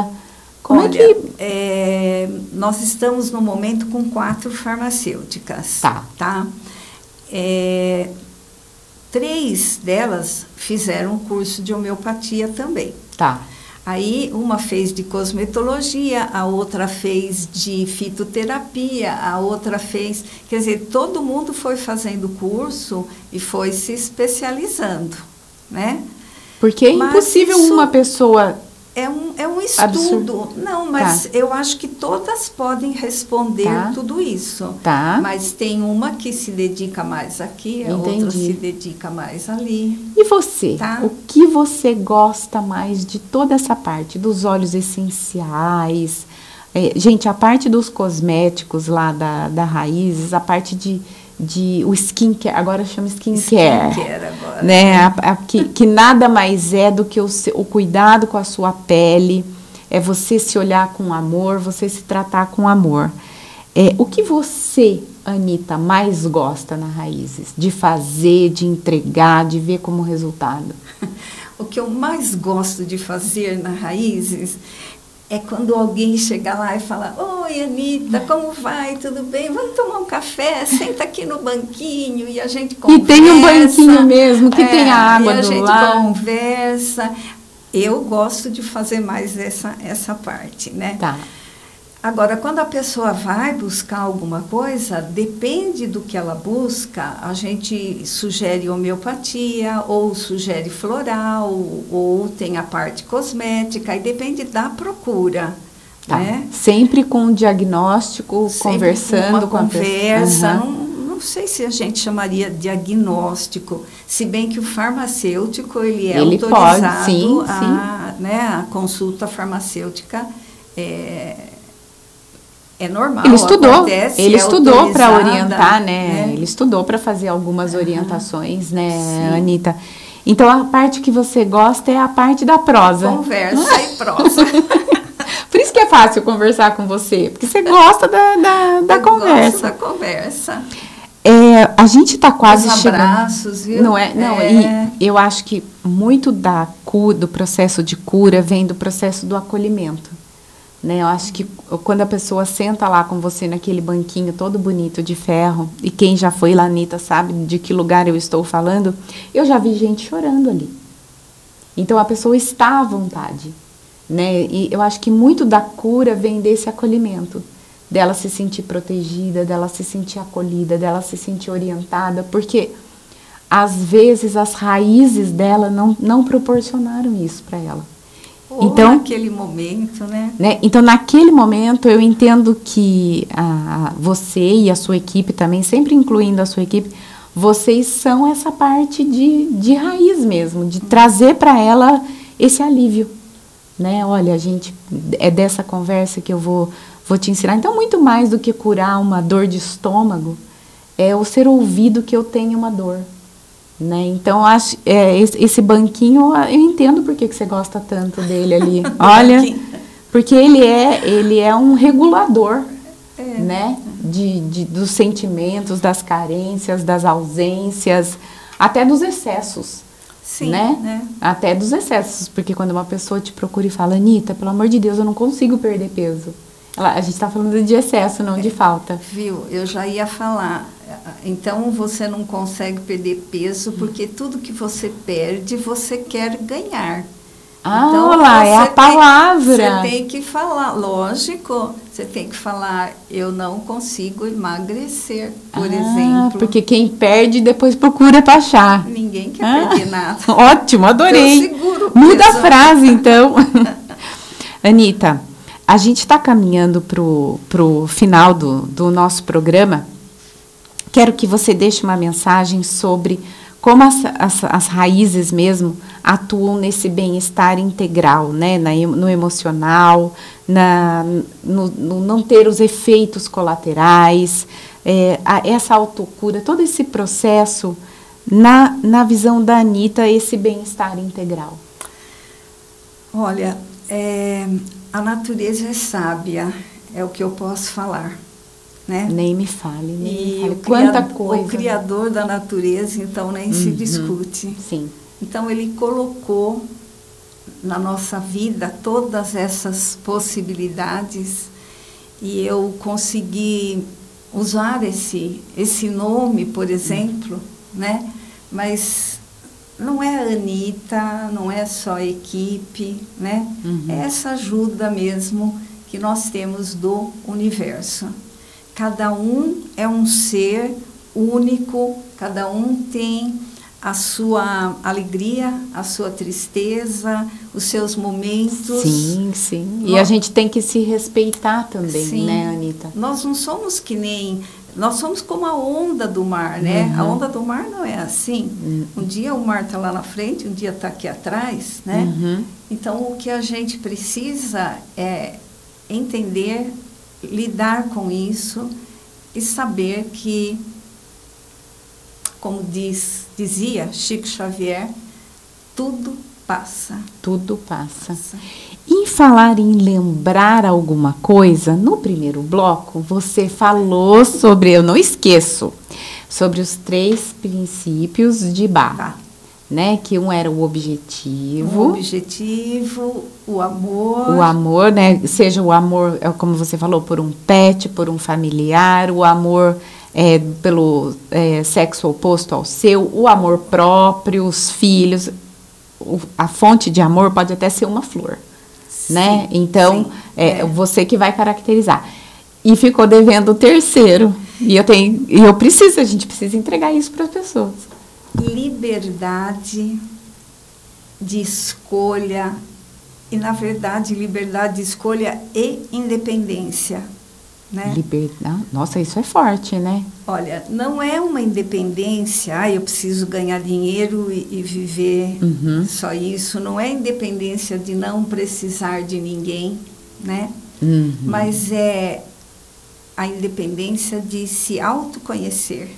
[SPEAKER 2] Nós estamos no momento com 4 farmacêuticas. Tá? 3 delas fizeram um curso de homeopatia também.
[SPEAKER 1] Tá.
[SPEAKER 2] Aí uma fez de cosmetologia, a outra fez de fitoterapia, a outra fez... Quer dizer, todo mundo foi fazendo curso e foi se especializando, né?
[SPEAKER 1] Porque é impossível uma pessoa...
[SPEAKER 2] É um estudo. Não, mas eu acho que todas podem responder tudo isso. Mas tem uma que se dedica mais aqui, a outra se dedica mais ali.
[SPEAKER 1] E você? O que você gosta mais de toda essa parte? Dos óleos essenciais? Gente, a parte dos cosméticos lá da Raízes, a parte de o skincare, agora chama skincare
[SPEAKER 2] agora,
[SPEAKER 1] né? Que nada mais é do que o cuidado com a sua pele, é você se olhar com amor, você se tratar com amor. O que você, Anitta, mais gosta na Raízes? De fazer, de entregar, de ver como resultado?
[SPEAKER 2] O que eu mais gosto de fazer na Raízes é quando alguém chega lá e fala, oi, Anitta, como vai? Tudo bem? Vamos tomar um café? Senta aqui no banquinho e a gente conversa.
[SPEAKER 1] E tem um banquinho mesmo, que tem a água do lado.
[SPEAKER 2] E a gente conversa. Eu gosto de fazer mais essa parte, né?
[SPEAKER 1] Tá.
[SPEAKER 2] Agora, quando a pessoa vai buscar alguma coisa, depende do que ela busca, a gente sugere homeopatia, ou sugere floral, ou tem a parte cosmética, e depende da procura.
[SPEAKER 1] Tá.
[SPEAKER 2] Né?
[SPEAKER 1] Sempre com um diagnóstico, sempre conversando com a
[SPEAKER 2] conversa. Não sei se a gente chamaria diagnóstico, se bem que o farmacêutico ele autorizado
[SPEAKER 1] pode, sim.
[SPEAKER 2] Né, a consulta farmacêutica é normal.
[SPEAKER 1] Ele estudou para orientar, né? Ele estudou para fazer algumas orientações, né, sim. Anita? Então, a parte que você gosta é a parte da prosa.
[SPEAKER 2] Conversa e prosa.
[SPEAKER 1] Por isso que é fácil conversar com você, porque você gosta da conversa.
[SPEAKER 2] Gosto da conversa.
[SPEAKER 1] A gente está quase
[SPEAKER 2] chegando. Os abraços, viu?
[SPEAKER 1] Não é? Não, e eu acho que muito do processo de cura vem do processo do acolhimento. Né? Eu acho que quando a pessoa senta lá com você naquele banquinho todo bonito de ferro, e quem já foi lá, Anitta, sabe de que lugar eu estou falando, eu já vi gente chorando ali. Então, a pessoa está à vontade. Né? E eu acho que muito da cura vem desse acolhimento, dela se sentir protegida, dela se sentir acolhida, dela se sentir orientada, porque às vezes as raízes dela não proporcionaram isso para ela.
[SPEAKER 2] Ou
[SPEAKER 1] então,
[SPEAKER 2] naquele momento, né?
[SPEAKER 1] Então, naquele momento, eu entendo que você e a sua equipe também, sempre incluindo a sua equipe, vocês são essa parte de raiz mesmo, de trazer para ela esse alívio. Né? Olha, gente, é dessa conversa que eu vou te ensinar. Então, muito mais do que curar uma dor de estômago, é o ser ouvido que eu tenho uma dor. Né? Então, esse banquinho, eu entendo por que você gosta tanto dele ali. Olha, porque ele é um regulador, né? Dos sentimentos, das carências, das ausências, até dos excessos.
[SPEAKER 2] Sim,
[SPEAKER 1] né? Até dos excessos, porque quando uma pessoa te procura e fala, Anitta, pelo amor de Deus, eu não consigo perder peso. A gente está falando de excesso, não de falta.
[SPEAKER 2] Viu? Eu já ia falar. Então, você não consegue perder peso porque tudo que você perde, você quer ganhar. Então,
[SPEAKER 1] olá, é a palavra.
[SPEAKER 2] Você tem que falar, lógico, você tem que falar, eu não consigo emagrecer, por exemplo.
[SPEAKER 1] Porque quem perde depois procura para achar.
[SPEAKER 2] Ninguém quer perder nada.
[SPEAKER 1] Ótimo, adorei.
[SPEAKER 2] Eu seguro
[SPEAKER 1] Muda a frase, então. Anitta, a gente está caminhando pro final do nosso programa. Quero que você deixe uma mensagem sobre como as raízes mesmo atuam nesse bem-estar integral, né? No emocional, no não ter os efeitos colaterais, essa autocura, todo esse processo, na visão da Anitta, esse bem-estar integral.
[SPEAKER 2] Olha, a natureza é sábia, é o que eu posso falar. Né?
[SPEAKER 1] Nem me fale. Quanta coisa.
[SPEAKER 2] O Criador da natureza, então, nem se discute.
[SPEAKER 1] Sim.
[SPEAKER 2] Então, ele colocou na nossa vida todas essas possibilidades e eu consegui usar esse nome, por exemplo, né? Mas não é a Anitta, não é só a equipe, né? É essa ajuda mesmo que nós temos do universo. Cada um é um ser único, cada um tem a sua alegria, a sua tristeza, os seus momentos.
[SPEAKER 1] Sim, sim. E a gente tem que se respeitar também, sim, né, Anitta?
[SPEAKER 2] Nós não somos que nem... Nós somos como a onda do mar, né? A onda do mar não é assim. Um dia o mar está lá na frente, um dia está aqui atrás, né? Então, o que a gente precisa é entender, lidar com isso e saber que, como dizia Chico Xavier, tudo passa.
[SPEAKER 1] Tudo passa. Em falar em lembrar alguma coisa, no primeiro bloco, você falou sobre, eu não esqueço, sobre os 3 princípios de Bach, né? Que um era o objetivo.
[SPEAKER 2] O objetivo, o amor.
[SPEAKER 1] O amor, né? Seja o amor, como você falou, por um pet, por um familiar, o amor pelo sexo oposto ao seu, o amor próprio, os filhos. A fonte de amor pode até ser uma flor. né? Então, você que vai caracterizar. E ficou devendo o terceiro. E a gente precisa entregar isso para as pessoas.
[SPEAKER 2] Liberdade de escolha, e na verdade, liberdade de escolha e independência, né?
[SPEAKER 1] Nossa, isso é forte, né?
[SPEAKER 2] Olha, não é uma independência, eu preciso ganhar dinheiro e viver só isso. Não é independência de não precisar de ninguém, né? Mas é a independência de se autoconhecer.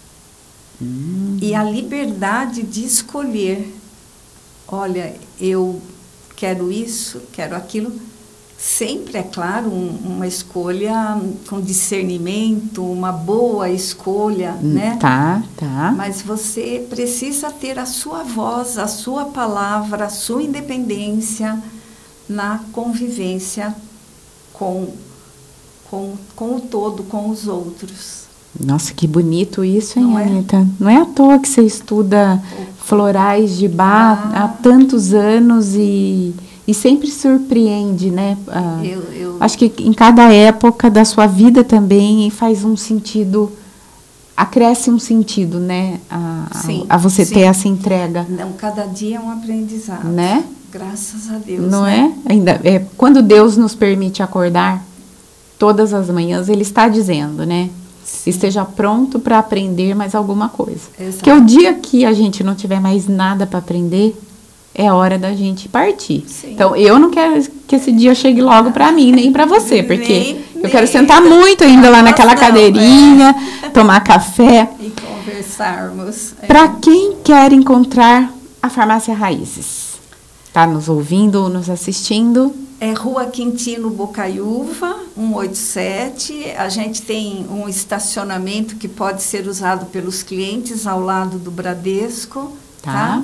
[SPEAKER 2] E a liberdade de escolher. Olha, eu quero isso, quero aquilo. Sempre, é claro, uma escolha com discernimento, uma boa escolha, né?
[SPEAKER 1] Tá.
[SPEAKER 2] Mas você precisa ter a sua voz, a sua palavra, a sua independência na convivência com o todo, com os outros.
[SPEAKER 1] Nossa, que bonito isso, hein, Anitta? Não é à toa que você estuda florais de Bach há tantos anos e sempre surpreende, né? Acho que em cada época da sua vida também faz um sentido, acresce um sentido, né? A você ter essa entrega.
[SPEAKER 2] Não, cada dia é um aprendizado.
[SPEAKER 1] Né?
[SPEAKER 2] Graças a Deus.
[SPEAKER 1] Não
[SPEAKER 2] né?
[SPEAKER 1] é? Quando Deus nos permite acordar, todas as manhãs, Ele está dizendo, né? Sim. Esteja pronto para aprender mais alguma coisa. Exato. Porque o dia que a gente não tiver mais nada para aprender, é hora da gente partir. Sim. Então, eu não quero que esse dia chegue logo para mim, nem para você, porque eu quero sentar muito ainda lá naquela cadeirinha, tomar café.
[SPEAKER 2] E conversarmos.
[SPEAKER 1] Para quem quer encontrar a Farmácia Raízes, está nos ouvindo, nos assistindo?
[SPEAKER 2] É Rua Quintino Bocaiúva, 187. A gente tem um estacionamento que pode ser usado pelos clientes ao lado do Bradesco. Tá?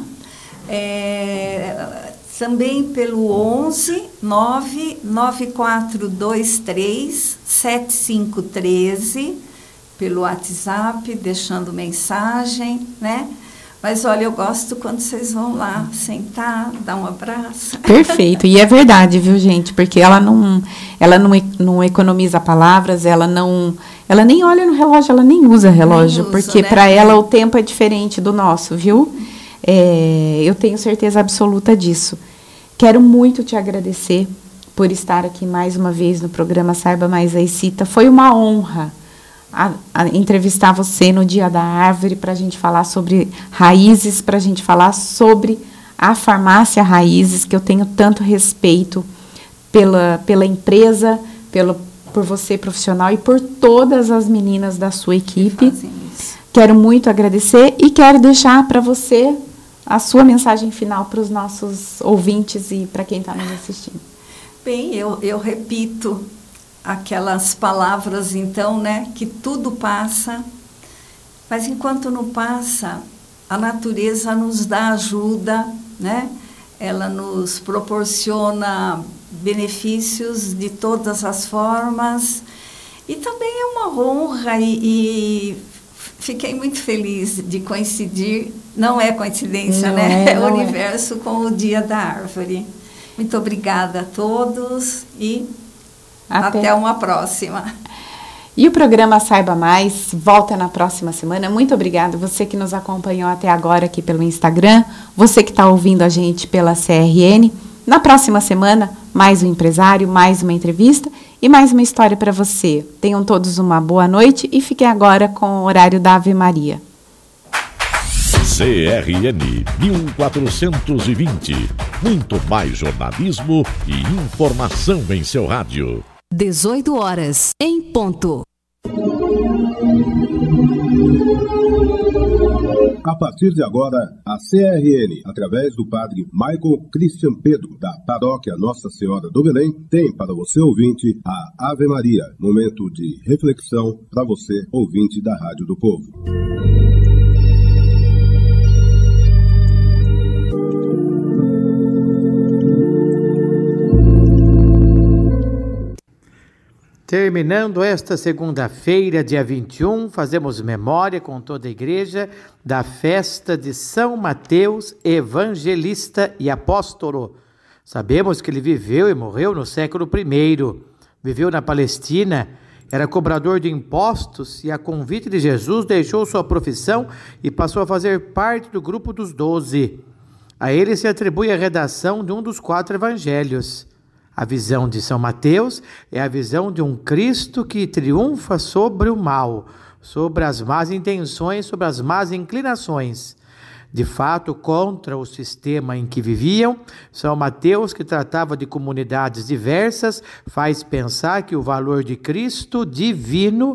[SPEAKER 2] Também pelo 11 99423 7513, pelo WhatsApp, deixando mensagem, né? Mas, olha, eu gosto quando vocês vão lá sentar, dar um abraço.
[SPEAKER 1] Perfeito. E é verdade, viu, gente? Porque ela não economiza palavras, ela nem olha no relógio, ela nem usa relógio, porque para ela o tempo é diferente do nosso, viu? Eu tenho certeza absoluta disso. Quero muito te agradecer por estar aqui mais uma vez no programa Saiba Mais a ICITA. Foi uma honra a entrevistar você no Dia da Árvore para a gente falar sobre raízes, para a gente falar sobre a Farmácia Raízes, que eu tenho tanto respeito pela empresa, por você profissional e por todas as meninas da sua equipe. Quero muito agradecer e quero deixar para você a sua mensagem final para os nossos ouvintes e para quem está nos assistindo.
[SPEAKER 2] Bem, eu repito aquelas palavras, então, né, que tudo passa, mas enquanto não passa, a natureza nos dá ajuda, né? Ela nos proporciona benefícios de todas as formas, e também é uma honra e fiquei muito feliz de coincidir, não é coincidência, né? É o universo com o Dia da Árvore. Muito obrigada a todos e até uma próxima.
[SPEAKER 1] E o programa Saiba Mais volta na próxima semana. Muito obrigada você que nos acompanhou até agora aqui pelo Instagram, você que está ouvindo a gente pela CRN. Na próxima semana, mais um empresário, mais uma entrevista e mais uma história para você. Tenham todos uma boa noite e fiquem agora com o horário da Ave Maria.
[SPEAKER 4] CRN 1420. Muito mais jornalismo e informação em seu rádio.
[SPEAKER 5] 18 horas, em ponto.
[SPEAKER 3] A partir de agora, a CRN, através do padre Michael Christian Pedro, da paróquia Nossa Senhora do Belém, tem para você, ouvinte, a Ave Maria, momento de reflexão para você, ouvinte da Rádio do Povo.
[SPEAKER 16] Terminando esta segunda-feira, dia 21, fazemos memória com toda a igreja da festa de São Mateus, evangelista e apóstolo. Sabemos que ele viveu e morreu no século I, viveu na Palestina, era cobrador de impostos e, a convite de Jesus, deixou sua profissão e passou a fazer parte do grupo dos 12. A ele se atribui a redação de um dos 4 evangelhos. A visão de São Mateus é a visão de um Cristo que triunfa sobre o mal, sobre as más intenções, sobre as más inclinações. De fato, contra o sistema em que viviam, São Mateus, que tratava de comunidades diversas, faz pensar que o valor de Cristo divino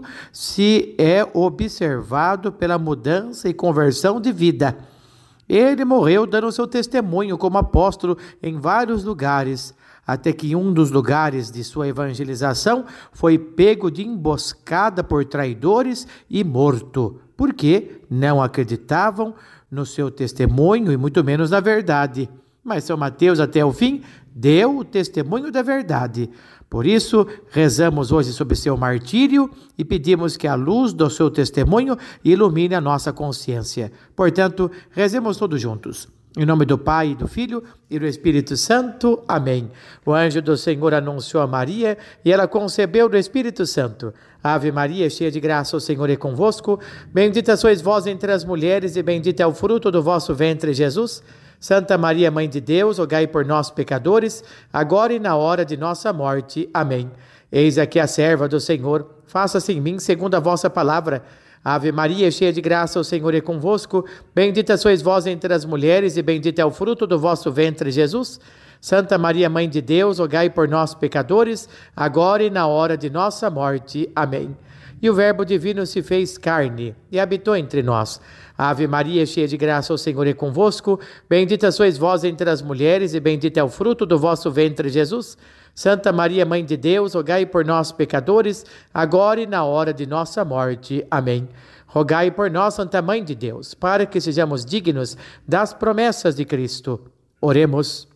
[SPEAKER 16] se é observado pela mudança e conversão de vida. Ele morreu dando seu testemunho como apóstolo em vários lugares, até que um dos lugares de sua evangelização foi pego de emboscada por traidores e morto, porque não acreditavam no seu testemunho e muito menos na verdade. Mas São Mateus, até o fim, deu o testemunho da verdade. Por isso, rezamos hoje sobre seu martírio e pedimos que a luz do seu testemunho ilumine a nossa consciência. Portanto, rezemos todos juntos. Em nome do Pai, do Filho e do Espírito Santo. Amém. O anjo do Senhor anunciou a Maria e ela concebeu do Espírito Santo. Ave Maria, cheia de graça, o Senhor é convosco. Bendita sois vós entre as mulheres e bendito é o fruto do vosso ventre, Jesus. Santa Maria, Mãe de Deus, rogai por nós, pecadores, agora e na hora de nossa morte. Amém. Eis aqui a serva do Senhor. Faça-se em mim segundo a vossa palavra. Ave Maria, cheia de graça, o Senhor é convosco. Bendita sois vós entre as mulheres e bendito é o fruto do vosso ventre, Jesus. Santa Maria, Mãe de Deus, rogai por nós, pecadores, agora e na hora de nossa morte. Amém. E o Verbo divino se fez carne e habitou entre nós. Ave Maria, cheia de graça, o Senhor é convosco. Bendita sois vós entre as mulheres e bendito é o fruto do vosso ventre, Jesus. Santa Maria, Mãe de Deus, rogai por nós, pecadores, agora e na hora de nossa morte. Amém. Rogai por nós, Santa Mãe de Deus, para que sejamos dignos das promessas de Cristo. Oremos.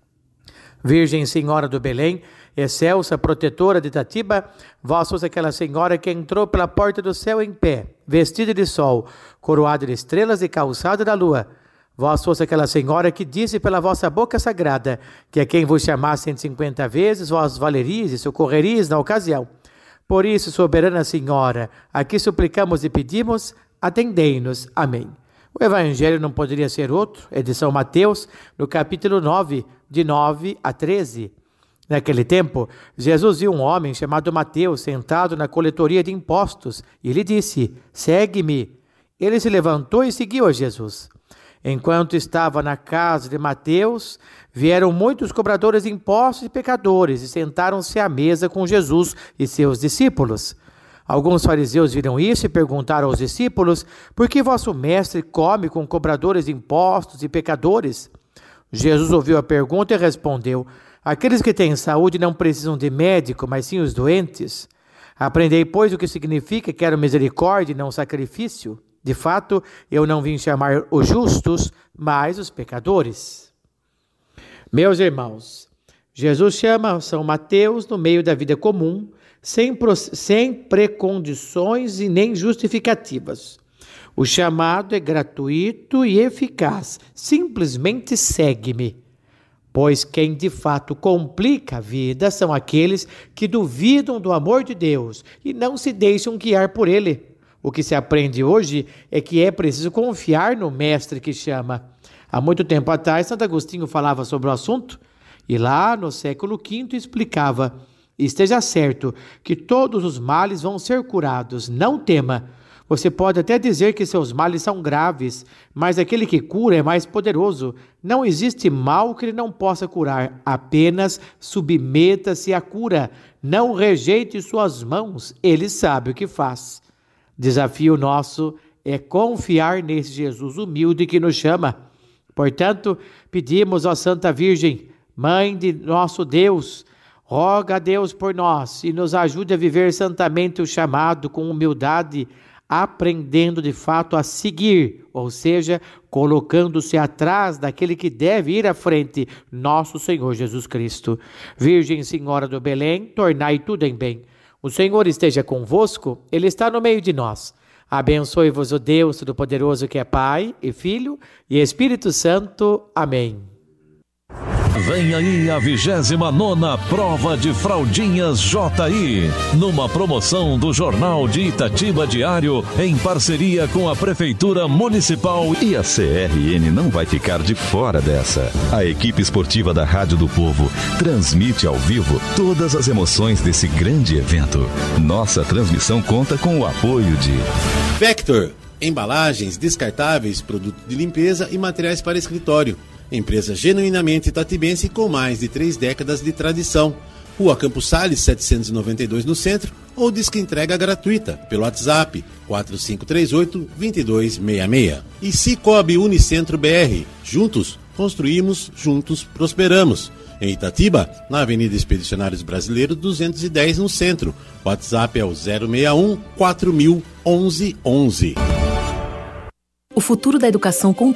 [SPEAKER 16] Virgem Senhora do Belém, excelsa protetora de Itatiba, vós sois aquela senhora que entrou pela porta do céu em pé, vestida de sol, coroada de estrelas e calçada da lua. Vós sois aquela senhora que disse pela vossa boca sagrada que a quem vos chamasse 150 vezes, vós valerias e socorreris na ocasião. Por isso, soberana Senhora, a que suplicamos e pedimos, atendei-nos. Amém. O Evangelho não poderia ser outro, é de São Mateus, no capítulo 9, de 9 a 13. Naquele tempo, Jesus viu um homem chamado Mateus sentado na coletoria de impostos e lhe disse: segue-me. Ele se levantou e seguiu a Jesus. Enquanto estava na casa de Mateus, vieram muitos cobradores de impostos e pecadores e sentaram-se à mesa com Jesus e seus discípulos. Alguns fariseus viram isso e perguntaram aos discípulos: por que vosso mestre come com cobradores de impostos e pecadores? Jesus ouviu a pergunta e respondeu: aqueles que têm saúde não precisam de médico, mas sim os doentes. Aprendei, pois, o que significa quero misericórdia e não sacrifício. De fato, eu não vim chamar os justos, mas os pecadores. Meus irmãos, Jesus chama São Mateus no meio da vida comum, sem precondições e nem justificativas. O chamado é gratuito e eficaz. Simplesmente segue-me. Pois quem de fato complica a vida são aqueles que duvidam do amor de Deus e não se deixam guiar por ele. O que se aprende hoje é que é preciso confiar no mestre que chama. Há muito tempo atrás, Santo Agostinho falava sobre o assunto e lá no século V explicava: esteja certo que todos os males vão ser curados, não tema. Você pode até dizer que seus males são graves, mas aquele que cura é mais poderoso. Não existe mal que ele não possa curar, apenas submeta-se à cura. Não rejeite suas mãos, ele sabe o que faz. Desafio nosso é confiar nesse Jesus humilde que nos chama. Portanto, pedimos à Santa Virgem, Mãe de nosso Deus, roga a Deus por nós e nos ajude a viver santamente o chamado com humildade, aprendendo de fato a seguir, ou seja, colocando-se atrás daquele que deve ir à frente, nosso Senhor Jesus Cristo. Virgem Senhora do Belém, tornai tudo em bem. O Senhor esteja convosco, Ele está no meio de nós. Abençoe-vos o Deus Todo-Poderoso que é Pai e Filho e Espírito Santo. Amém.
[SPEAKER 4] Vem aí a 29ª Prova de Fraldinhas JI, numa promoção do Jornal de Itatiba Diário, em parceria com a Prefeitura Municipal.
[SPEAKER 17] E a CRN não vai ficar de fora dessa. A equipe esportiva da Rádio do Povo transmite ao vivo todas as emoções desse grande evento. Nossa transmissão conta com o apoio de
[SPEAKER 9] Vector, embalagens, descartáveis, produtos de limpeza e materiais para escritório. Empresa genuinamente itatibense com mais de 3 décadas de tradição. Rua Campos Sales, 792 no centro, ou disque entrega gratuita pelo WhatsApp 4538-2266. E Cicobi Unicentro BR. Juntos construímos, juntos prosperamos. Em Itatiba, na Avenida Expedicionários Brasileiros 210 no centro. O WhatsApp é o 061 4000 1111.
[SPEAKER 18] O futuro da educação